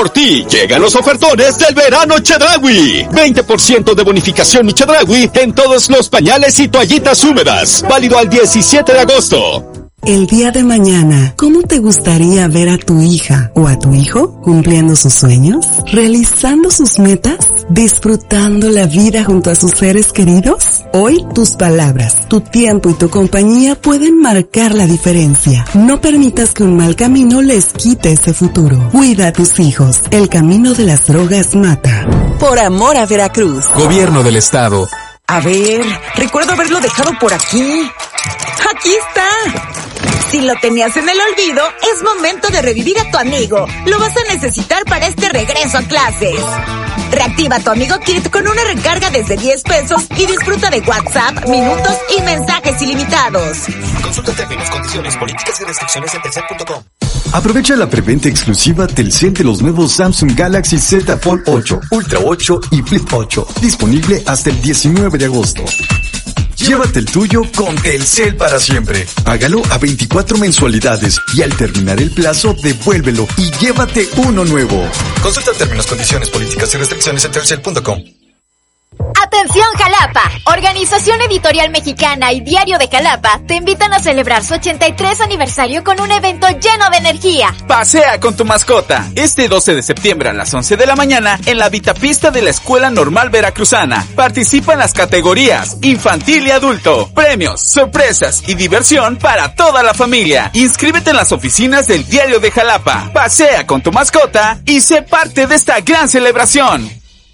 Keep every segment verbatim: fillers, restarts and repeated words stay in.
por ti. Llegan los ofertones del verano Chedraui. veinte por ciento de bonificación y Chedraui en todos los pañales y toallitas húmedas. Válido al diecisiete de agosto. El día de mañana, ¿cómo te gustaría ver a tu hija o a tu hijo cumpliendo sus sueños, realizando sus metas, disfrutando la vida junto a sus seres queridos? Hoy, tus palabras, tu tiempo y tu compañía pueden marcar la diferencia. No permitas que un mal camino les quite ese futuro. Cuida a tus hijos. El camino de las drogas mata. Por amor a Veracruz. Gobierno del Estado. A ver, recuerdo haberlo dejado por aquí. ¡Aquí está! Si lo tenías en el olvido, es momento de revivir a tu amigo. Lo vas a necesitar para este regreso a clases. Reactiva tu Amigo Kit con una recarga desde diez pesos y disfruta de WhatsApp, minutos y mensajes ilimitados. Consulta términos, condiciones, políticas y restricciones en telcel punto com. Aprovecha la preventa exclusiva Telcel de los nuevos Samsung Galaxy Z Fold ocho, Ultra ocho y Flip ocho. Disponible hasta el diecinueve de agosto. Llévate el tuyo con Telcel para siempre. Págalo a veinticuatro mensualidades y al terminar el plazo, devuélvelo y llévate uno nuevo. Consulta términos, condiciones, políticas y restricciones en telcel punto com. Atención Jalapa, Organización Editorial Mexicana y Diario de Jalapa te invitan a celebrar su ochenta y tres aniversario con un evento lleno de energía. Pasea con tu mascota este doce de septiembre a las once de la mañana en la Vitapista de la Escuela Normal Veracruzana. Participa en las categorías infantil y adulto, premios, sorpresas y diversión para toda la familia. Inscríbete en las oficinas del Diario de Jalapa. Pasea con tu mascota y sé parte de esta gran celebración.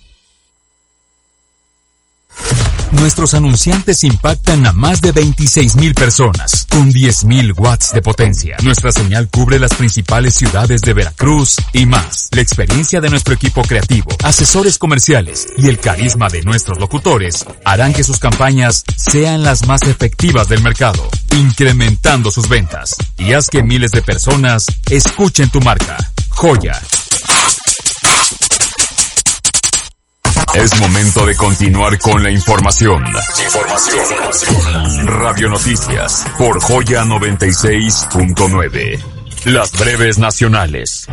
Nuestros anunciantes impactan a más de veintiséis mil personas, con diez mil watts de potencia. Nuestra señal cubre las principales ciudades de Veracruz y más. La experiencia de nuestro equipo creativo, asesores comerciales y el carisma de nuestros locutores harán que sus campañas sean las más efectivas del mercado, incrementando sus ventas. Y haz que miles de personas escuchen tu marca. Joya. Es momento de continuar con la información. Información. Radio Noticias por Joya noventa y seis punto nueve. Las breves nacionales.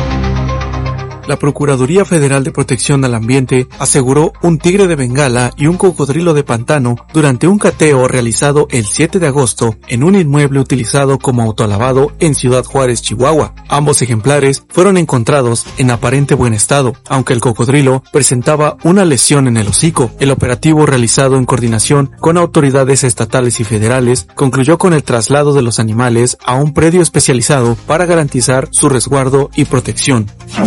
La Procuraduría Federal de Protección al Ambiente aseguró un tigre de Bengala y un cocodrilo de pantano durante un cateo realizado el siete de agosto en un inmueble utilizado como autolavado en Ciudad Juárez, Chihuahua. Ambos ejemplares fueron encontrados en aparente buen estado, aunque el cocodrilo presentaba una lesión en el hocico. El operativo, realizado en coordinación con autoridades estatales y federales, concluyó con el traslado de los animales a un predio especializado para garantizar su resguardo y protección.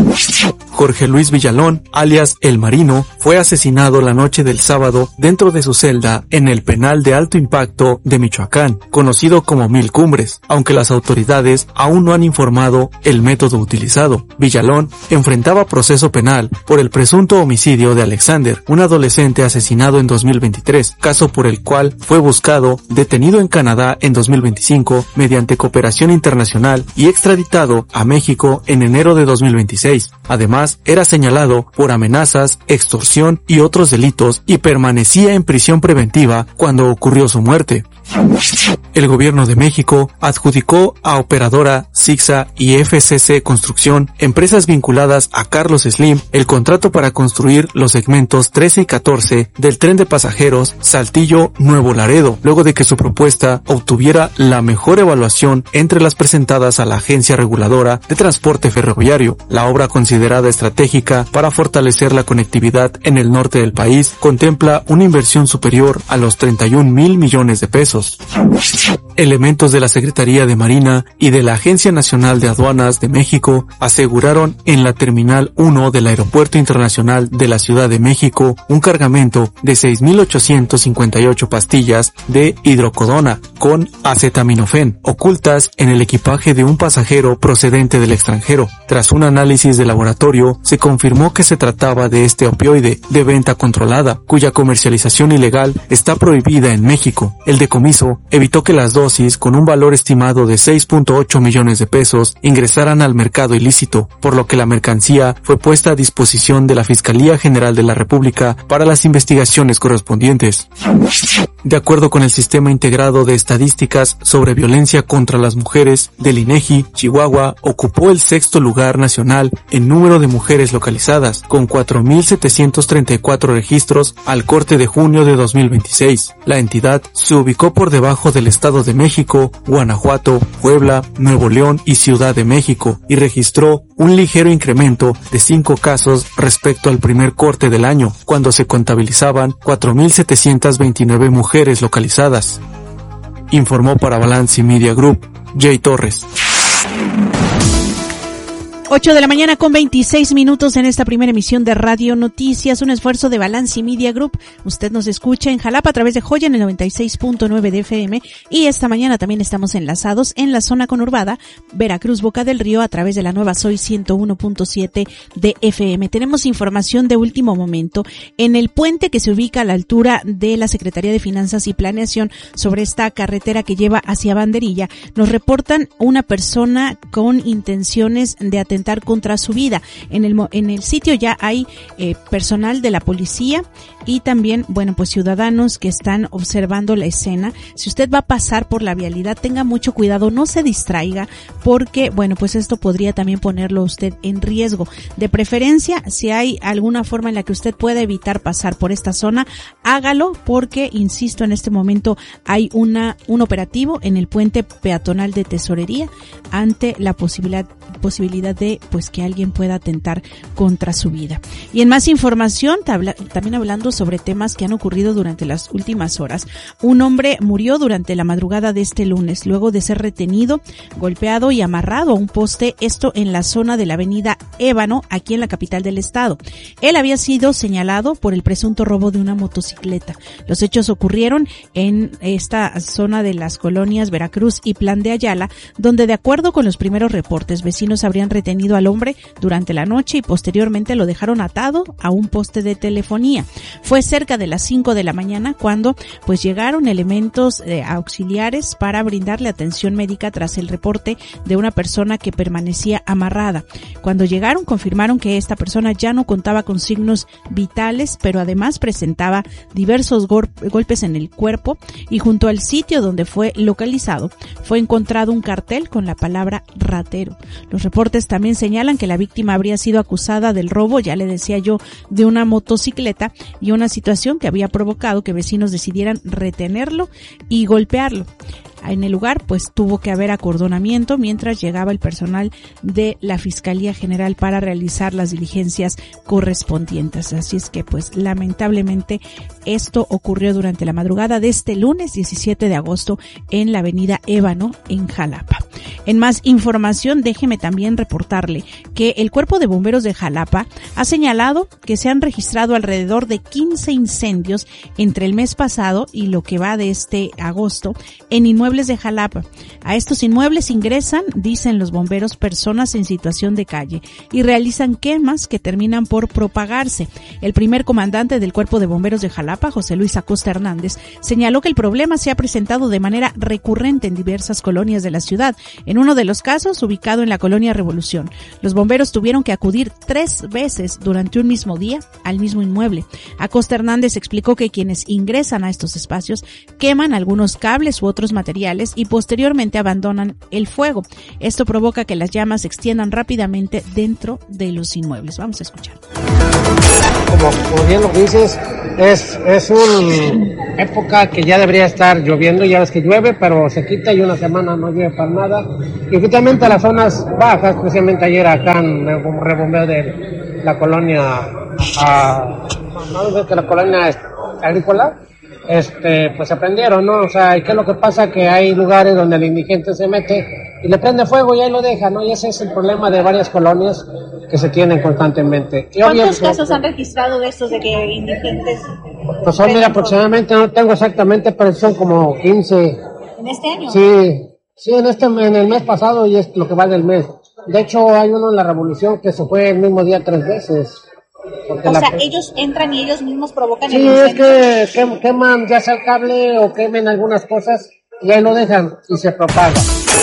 Jorge Luis Villalón, alias El Marino, fue asesinado la noche del sábado dentro de su celda en el penal de alto impacto de Michoacán, conocido como Mil Cumbres, aunque las autoridades aún no han informado el método utilizado. Villalón enfrentaba proceso penal por el presunto homicidio de Alexander, un adolescente asesinado en dos mil veintitrés, caso por el cual fue buscado, detenido en Canadá en dos mil veinticinco mediante cooperación internacional y extraditado a México en enero de dos mil veintiséis. Además, era señalado por amenazas, extorsión y otros delitos y permanecía en prisión preventiva cuando ocurrió su muerte. El gobierno de México adjudicó a Operadora, Sixa y F C C Construcción, empresas vinculadas a Carlos Slim, el contrato para construir los segmentos trece y catorce del tren de pasajeros Saltillo-Nuevo Laredo, luego de que su propuesta obtuviera la mejor evaluación entre las presentadas a la Agencia Reguladora de Transporte Ferroviario. La obra, considerada estratégica para fortalecer la conectividad en el norte del país, contempla una inversión superior a los treinta y un mil millones de pesos. Elementos de la Secretaría de Marina y de la Agencia Nacional de Aduanas de México aseguraron en la Terminal uno del Aeropuerto Internacional de la Ciudad de México un cargamento de seis mil ochocientas cincuenta y ocho pastillas de hidrocodona con acetaminofén ocultas en el equipaje de un pasajero procedente del extranjero. Tras un análisis de laboratorio, se confirmó que se trataba de este opioide de venta controlada, cuya comercialización ilegal está prohibida en México. El decomiso fideicomiso evitó que las dosis, con un valor estimado de seis punto ocho millones de pesos, ingresaran al mercado ilícito, por lo que la mercancía fue puesta a disposición de la Fiscalía General de la República para las investigaciones correspondientes. De acuerdo con el Sistema Integrado de Estadísticas sobre Violencia contra las Mujeres del INEGI, Chihuahua ocupó el sexto lugar nacional en número de mujeres localizadas, con cuatro mil setecientos treinta y cuatro registros al corte de junio de dos mil veintiséis. La entidad se ubicó por debajo del Estado de México, Guanajuato, Puebla, Nuevo León y Ciudad de México, y registró un ligero incremento de cinco casos respecto al primer corte del año, cuando se contabilizaban cuatro mil setecientos veintinueve mujeres localizadas. Informó para Balance Media Group, Jay Torres. ocho de la mañana con veintiséis minutos en esta primera emisión de Radio Noticias, un esfuerzo de Balance Media Group. Usted nos escucha en Jalapa a través de Joya en el noventa y seis punto nueve de F M, y esta mañana también estamos enlazados en la zona conurbada Veracruz, Boca del Río, a través de la nueva Soy ciento uno punto siete de F M. Tenemos información de último momento en el puente que se ubica a la altura de la Secretaría de Finanzas y Planeación sobre esta carretera que lleva hacia Banderilla. Nos reportan una persona con intenciones de atentar contra su vida. En el en el sitio ya hay eh, personal de la policía y también, bueno, pues ciudadanos que están observando la escena. Si usted va a pasar por la vialidad, tenga mucho cuidado, no se distraiga, porque, bueno, pues esto podría también ponerlo a usted en riesgo. De preferencia, si hay alguna forma en la que usted pueda evitar pasar por esta zona, hágalo, porque, insisto, en este momento hay una un operativo en el puente peatonal de Tesorería ante la posibilidad posibilidad de pues que alguien pueda atentar contra su vida. Y en más información, tabla, también hablando sobre temas que han ocurrido durante las últimas horas, un hombre murió durante la madrugada de este lunes luego de ser retenido, golpeado y amarrado a un poste, esto en la zona de la avenida Ébano, aquí en la capital del estado. Él había sido señalado por el presunto robo de una motocicleta. Los hechos ocurrieron en esta zona de las colonias Veracruz y Plan de Ayala, donde, de acuerdo con los primeros reportes, vecinos habrían retenido al hombre durante la noche y posteriormente lo dejaron atado a un poste de telefonía. Fue cerca de las cinco de la mañana cuando pues llegaron elementos eh, auxiliares para brindarle atención médica tras el reporte de una persona que permanecía amarrada. Cuando llegaron, confirmaron que esta persona ya no contaba con signos vitales, pero además presentaba diversos gol- golpes en el cuerpo, y junto al sitio donde fue localizado fue encontrado un cartel con la palabra ratero. Los reportes también señalan que la víctima habría sido acusada del robo, ya le decía yo, de una motocicleta, y una situación que había provocado que vecinos decidieran retenerlo y golpearlo. En el lugar pues tuvo que haber acordonamiento mientras llegaba el personal de la Fiscalía General para realizar las diligencias correspondientes. Así es que pues lamentablemente esto ocurrió durante la madrugada de este lunes diecisiete de agosto en la avenida Ébano en Jalapa. En más información, déjeme también reportarle que el Cuerpo de Bomberos de Jalapa ha señalado que se han registrado alrededor de quince incendios entre el mes pasado y lo que va de este agosto en inmuebles de Jalapa. A estos inmuebles ingresan, dicen los bomberos, personas en situación de calle y realizan quemas que terminan por propagarse. El primer comandante del Cuerpo de Bomberos de Jalapa, José Luis Acosta Hernández, señaló que el problema se ha presentado de manera recurrente en diversas colonias de la ciudad. En uno de los casos, ubicado en la colonia Revolución, los bomberos tuvieron que acudir tres veces durante un mismo día al mismo inmueble. Acosta Hernández explicó que quienes ingresan a estos espacios queman algunos cables u otros materiales y posteriormente abandonan el fuego. Esto provoca que las llamas se extiendan rápidamente dentro de los inmuebles. Vamos a escuchar. Como, como bien lo dices, es, es una época que ya debería estar lloviendo. Ya ves que llueve, pero se quita y una semana no llueve para nada. Y justamente las zonas bajas, especialmente ayer acá en el rebombeo de la colonia, a, no, que la colonia agrícola, este, pues se prendieron, ¿no? O sea, ¿y qué es lo que pasa? Que hay lugares donde el indigente se mete y le prende fuego y ahí lo deja, ¿no? Y ese es el problema de varias colonias que se tienen constantemente. Y ¿cuántos casos han registrado de estos de que indigentes? Pues son, mira, aproximadamente, no tengo exactamente, pero son como quince. ¿En este año? Sí, sí, en este, en el mes pasado y es lo que va del mes. De hecho, hay uno en la Revolución que se fue el mismo día tres veces. Porque o la... sea, ellos entran y ellos mismos provocan sí, el incendio. es que quem, queman ya sea el cable o quemen algunas cosas y ahí lo dejan y se propaga.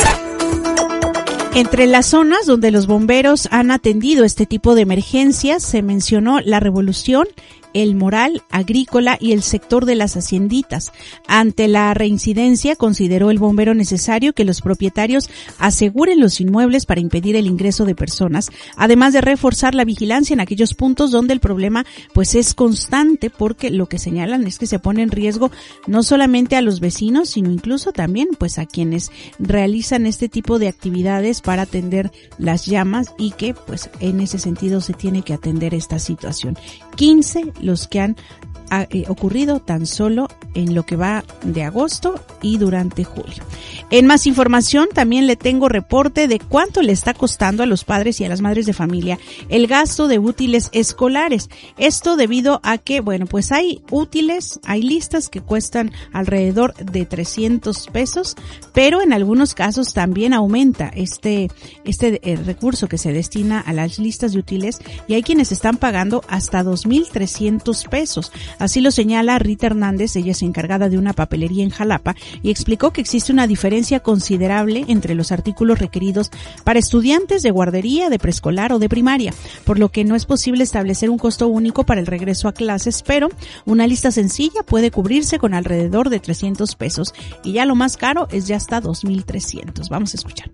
Entre las zonas donde los bomberos han atendido este tipo de emergencias se mencionó La Revolución, El Moral, Agrícola y el sector de las hacienditas. Ante la reincidencia, consideró el bombero necesario que los propietarios aseguren los inmuebles para impedir el ingreso de personas, además de reforzar la vigilancia en aquellos puntos donde el problema pues es constante, porque lo que señalan es que se pone en riesgo no solamente a los vecinos, sino incluso también pues a quienes realizan este tipo de actividades para atender las llamas, y que pues en ese sentido se tiene que atender esta situación. quince los que han ha, eh, ocurrido tan solo en lo que va de agosto y durante julio. En más información, también le tengo reporte de cuánto le está costando a los padres y a las madres de familia el gasto de útiles escolares. Esto debido a que, bueno, pues hay útiles, hay listas que cuestan alrededor de trescientos pesos, pero en algunos casos también aumenta este, este eh, recurso que se destina a las listas de útiles, y hay quienes están pagando hasta dos mil trescientos pesos. Así lo señala Rita Hernández, ella es encargada de una papelería en Jalapa, y explicó que existe una diferencia considerable entre los artículos requeridos para estudiantes de guardería, de preescolar o de primaria, por lo que no es posible establecer un costo único para el regreso a clases, pero una lista sencilla puede cubrirse con alrededor de trescientos pesos, y ya lo más caro es ya hasta dos mil trescientos. Vamos a escuchar.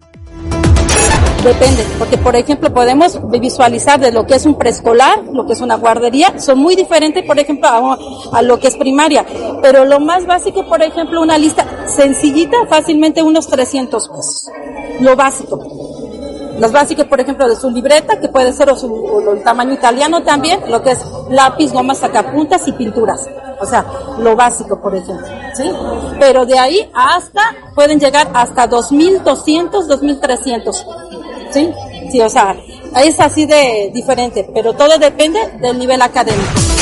Depende, porque por ejemplo podemos visualizar de lo que es un preescolar, lo que es una guardería, son muy diferentes por ejemplo a, a lo que es primaria, pero lo más básico, por ejemplo, una lista sencillita, fácilmente unos trescientos pesos, lo básico. Los básicos, por ejemplo, de su libreta, que puede ser o, su, o el tamaño italiano también, lo que es lápiz, gomas, sacapuntas y pinturas. O sea, lo básico, por ejemplo, ¿sí? Pero de ahí hasta, pueden llegar hasta dos mil doscientos, dos mil trescientos, ¿sí? Sí, o sea, es así de diferente, pero todo depende del nivel académico.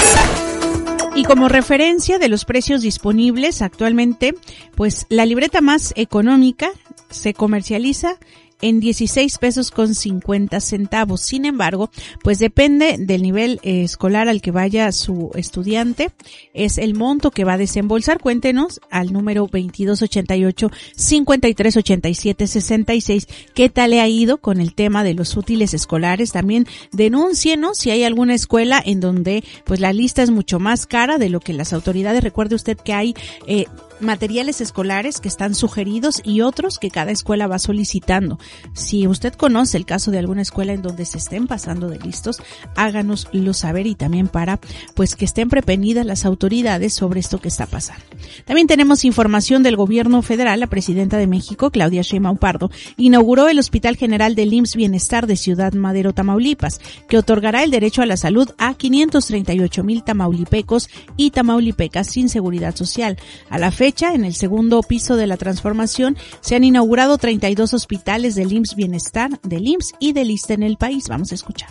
Y como referencia de los precios disponibles actualmente, pues la libreta más económica se comercializa en dieciséis pesos con cincuenta centavos. Sin embargo, pues depende del nivel eh, escolar al que vaya su estudiante, es el monto que va a desembolsar. Cuéntenos al número veintidós ochenta y ocho, cincuenta y tres ochenta y siete sesenta y seis qué tal le ha ido con el tema de los útiles escolares. También denúncienos si hay alguna escuela en donde pues la lista es mucho más cara de lo que las autoridades. Recuerde usted que hay eh, materiales escolares que están sugeridos y otros que cada escuela va solicitando. Si usted conoce el caso de alguna escuela en donde se estén pasando de listos, háganoslo saber, y también para pues que estén prevenidas las autoridades sobre esto que está pasando. También tenemos información del gobierno federal. La presidenta de México, Claudia Sheinbaum Pardo, inauguró el Hospital General del I M S S Bienestar de Ciudad Madero, Tamaulipas, que otorgará el derecho a la salud a quinientos treinta y ocho mil tamaulipecos y tamaulipecas sin seguridad social. A la fecha, en el segundo piso de la transformación, se han inaugurado treinta y dos hospitales del I M S S Bienestar, del I M S S y del ISSSTE en el país. Vamos a escuchar.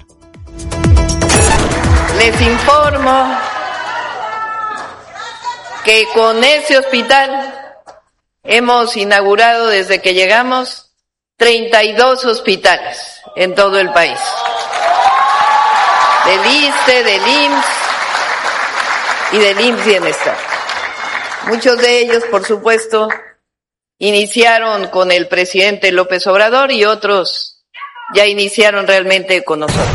Les informo que con ese hospital hemos inaugurado desde que llegamos treinta y dos hospitales en todo el país. Del ISSSTE, del I M S S y del I M S S Bienestar. Muchos de ellos, por supuesto, iniciaron con el presidente López Obrador y otros ya iniciaron realmente con nosotros.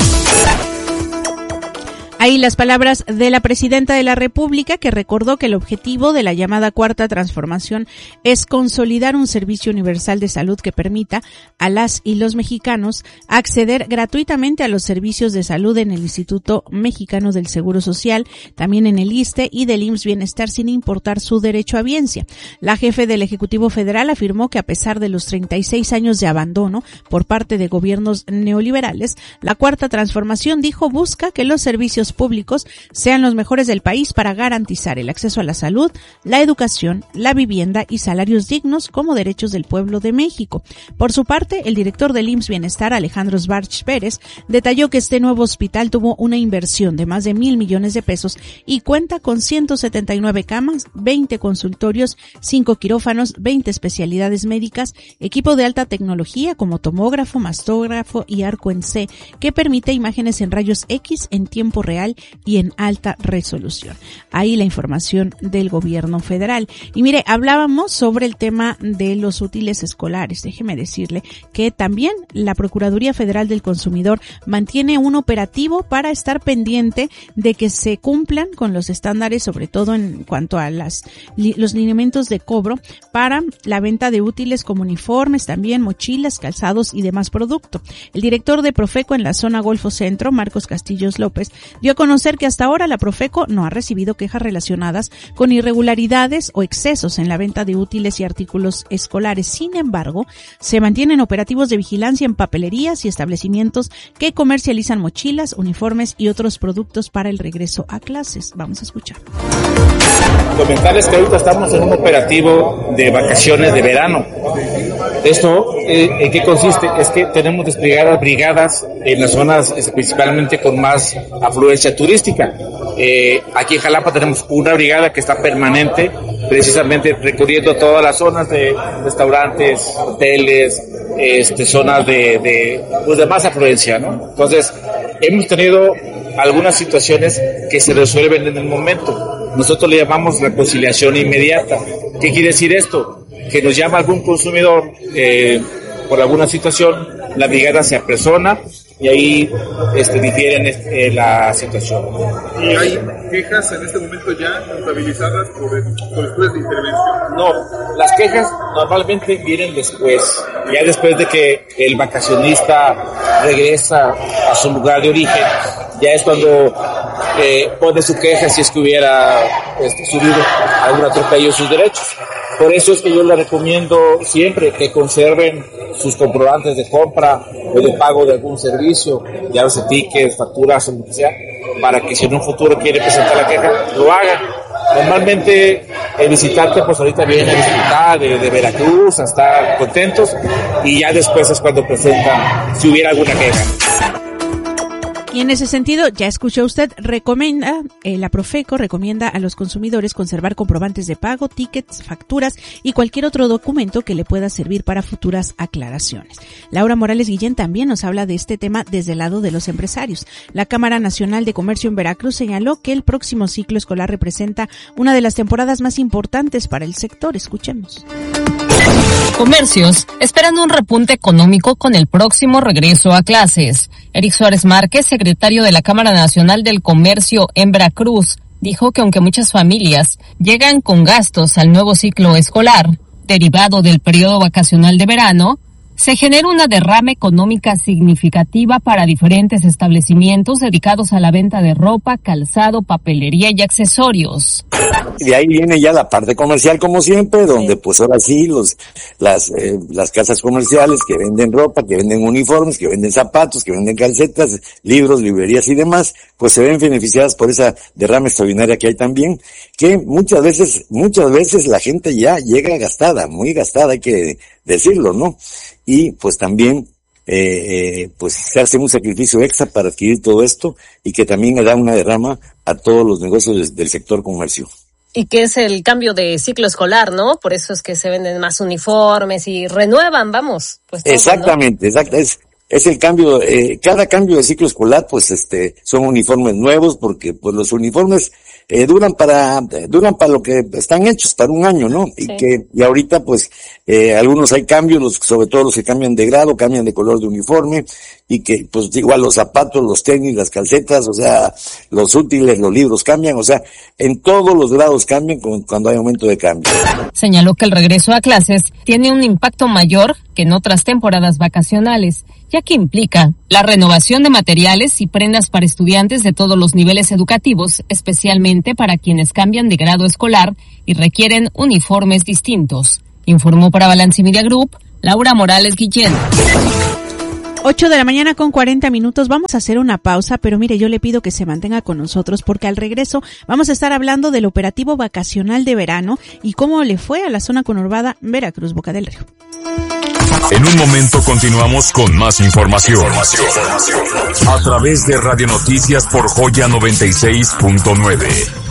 Ahí las palabras de la presidenta de la República, que recordó que el objetivo de la llamada Cuarta Transformación es consolidar un servicio universal de salud que permita a las y los mexicanos acceder gratuitamente a los servicios de salud en el Instituto Mexicano del Seguro Social, también en el ISSSTE y del I M S S Bienestar, sin importar su derecho a biencia. La jefe del Ejecutivo Federal afirmó que a pesar de los treinta y seis años de abandono por parte de gobiernos neoliberales, la Cuarta Transformación, dijo, busca que los servicios públicos sean los mejores del país para garantizar el acceso a la salud, la educación, la vivienda y salarios dignos como derechos del pueblo de México. Por su parte, el director del I M S S Bienestar, Alejandro Sbarch Pérez, detalló que este nuevo hospital tuvo una inversión de más de mil millones de pesos y cuenta con ciento setenta y nueve camas, veinte consultorios, cinco quirófanos, veinte especialidades médicas, equipo de alta tecnología como tomógrafo, mastógrafo y arco en C, que permite imágenes en rayos X en tiempo real real y en alta resolución. Ahí la información del gobierno federal. Y mire, hablábamos sobre el tema de los útiles escolares. Déjeme decirle que también la Procuraduría Federal del Consumidor mantiene un operativo para estar pendiente de que se cumplan con los estándares, sobre todo en cuanto a las los lineamientos de cobro para la venta de útiles como uniformes, también mochilas, calzados y demás producto. El director de Profeco en la zona Golfo Centro, Marcos Castillos López, dio a conocer que hasta ahora la Profeco no ha recibido quejas relacionadas con irregularidades o excesos en la venta de útiles y artículos escolares. Sin embargo, se mantienen operativos de vigilancia en papelerías y establecimientos que comercializan mochilas, uniformes y otros productos para el regreso a clases. Vamos a escuchar. Comentarles que ahorita estamos en un operativo de vacaciones de verano. Esto, eh, ¿en qué consiste? Es que tenemos desplegadas brigadas en las zonas eh, principalmente con más afluencia turística. Eh, aquí en Jalapa tenemos una brigada que está permanente, precisamente recorriendo todas las zonas de restaurantes, hoteles, este, zonas de, de, pues de más afluencia, ¿no? Entonces, hemos tenido algunas situaciones que se resuelven en el momento. Nosotros le llamamos la conciliación inmediata. ¿Qué quiere decir esto? Que nos llama algún consumidor eh, por alguna situación, la brigada se apersona y ahí este, difieren eh, la situación. ¿Y hay quejas en este momento ya contabilizadas por solicitudes de intervención? No, las quejas normalmente vienen después, ya después de que el vacacionista regresa a su lugar de origen, ya es cuando eh, pone su queja si es que hubiera este, subido algún atropello de sus derechos. Por eso es que yo les recomiendo siempre que conserven sus comprobantes de compra o de pago de algún servicio, ya sea tickets, facturas o lo que sea, para que si en un futuro quiere presentar la queja, lo haga. Normalmente el visitante pues ahorita viene a disfrutar de, de Veracruz, a estar contentos, y ya después es cuando presentan si hubiera alguna queja. Y en ese sentido, ya escuchó usted, recomienda, eh, la Profeco recomienda a los consumidores conservar comprobantes de pago, tickets, facturas y cualquier otro documento que le pueda servir para futuras aclaraciones. Laura Morales Guillén también nos habla de este tema desde el lado de los empresarios. La Cámara Nacional de Comercio en Veracruz señaló que el próximo ciclo escolar representa una de las temporadas más importantes para el sector. Escuchemos. Comercios esperan un repunte económico con el próximo regreso a clases. Eric Suárez Márquez, secretario de la Cámara Nacional del Comercio en Veracruz, dijo que aunque muchas familias llegan con gastos al nuevo ciclo escolar, derivado del periodo vacacional de verano, se genera una derrama económica significativa para diferentes establecimientos dedicados a la venta de ropa, calzado, papelería y accesorios. De ahí viene ya la parte comercial, como siempre, donde pues ahora sí los las eh, las casas comerciales que venden ropa, que venden uniformes, que venden zapatos, que venden calcetas, libros, librerías y demás, pues se ven beneficiadas por esa derrama extraordinaria que hay también, que muchas veces, muchas veces la gente ya llega gastada, muy gastada, hay que decirlo, ¿no? Y pues también eh, eh, pues se hace un sacrificio extra para adquirir todo esto, y que también le da una derrama a todos los negocios del sector comercio. Y que es el cambio de ciclo escolar, ¿no? Por eso es que se venden más uniformes y renuevan, vamos. Pues todo, exactamente, ¿no? exacto, es es el cambio, eh, cada cambio de ciclo escolar, pues este, son uniformes nuevos, porque pues los uniformes eh, duran para, eh, duran para lo que están hechos, para un año, ¿no? Y sí. que, y ahorita pues, eh, algunos hay cambios, los, sobre todo los que cambian de grado, cambian de color de uniforme, y que pues igual los zapatos, los tenis, las calcetas, o sea, los útiles, los libros cambian, o sea, en todos los grados cambian cuando hay aumento de cambio. Señaló que el regreso a clases tiene un impacto mayor que en otras temporadas vacacionales, ya que implica la renovación de materiales y prendas para estudiantes de todos los niveles educativos, especialmente para quienes cambian de grado escolar y requieren uniformes distintos. Informó para Balance Media Group, Laura Morales Guillén. ocho de la mañana con cuarenta minutos. Vamos a hacer una pausa, pero mire, yo le pido que se mantenga con nosotros, porque al regreso vamos a estar hablando del operativo vacacional de verano y cómo le fue a la zona conurbada Veracruz, Boca del Río. En un momento continuamos con más información. A través de Radio Noticias por Joya noventa y seis punto nueve.